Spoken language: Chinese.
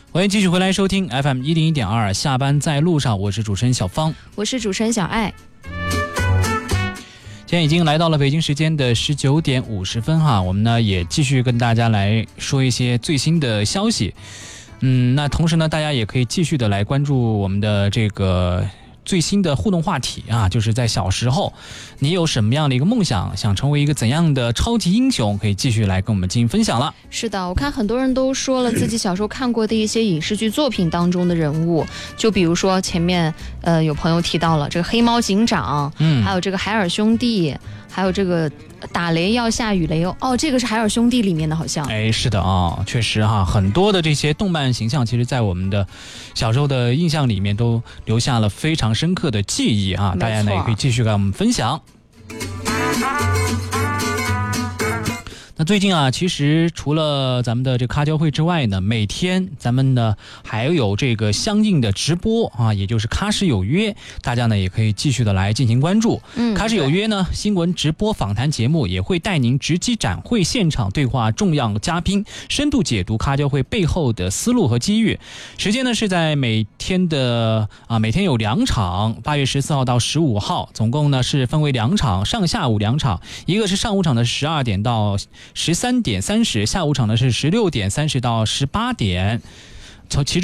欢迎继续回来收听 FM101.2 下班在路上，我是主持人小芳， 我是主持人小爱。 现在已经来到了北京时间的19点50分哈，我们呢也继续跟大家来说一些最新的消息。那同时呢，大家也可以继续的来关注我们的这个最新的互动话题啊，就是在小时候你有什么样的一个梦想，想成为一个怎样的超级英雄，可以继续来跟我们进行分享了。 是的，我看很多人都说了自己小时候看过的一些影视剧作品当中的人物，就比如说前面有朋友提到了这个黑猫警长，还有这个海尔兄弟，还有这个打雷要下雨雷哦，这个是海尔兄弟里面的好像。 是的啊，确实哈，很多的这些动漫形象，其实在我们的小时候的印象里面都留下了非常深刻的记忆啊，大家呢也可以继续跟我们分享。那最近啊，其实除了咱们的这个咖交会之外呢，每天咱们呢还有这个相应的直播啊，也就是咖时有约，大家呢也可以继续的来进行关注。咖时有约呢，新闻直播访谈节目也会带您直击展会现场，对话重要嘉宾，深度解读咖交会背后的思路和机遇。时间呢是在每天有2场，8月14号到15号，总共呢是分为2场，上下午2场，一个是上午场的12点到13点30，下午场呢是16点30到18点。